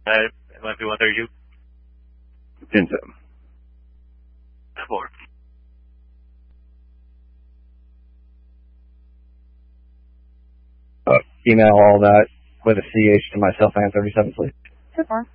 MIP-1 32. Into. 4. Email all that with a CH to myself and 37, please. 4.